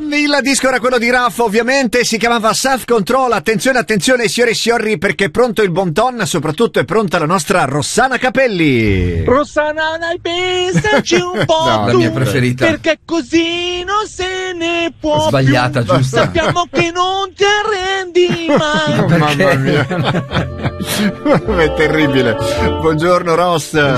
Il disco era quello di Raff, ovviamente, si chiamava Self Control. Attenzione, attenzione, signore e signori, perché è pronto il bon ton, soprattutto è pronta la nostra Rossana Capelli. Rossana, dai, pensaci un po'. No, la mia preferita. Perché così non se ne può sbagliata, più. giusta. Sappiamo che non ti arrendi mai. Mamma mia. È terribile. Buongiorno Ross.